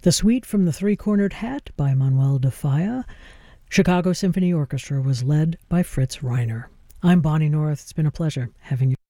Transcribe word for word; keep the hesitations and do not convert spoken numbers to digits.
The Suite from the Three-Cornered Hat by Manuel de Falla. Chicago Symphony Orchestra was led by Fritz Reiner. I'm Bonnie North. It's been a pleasure having you.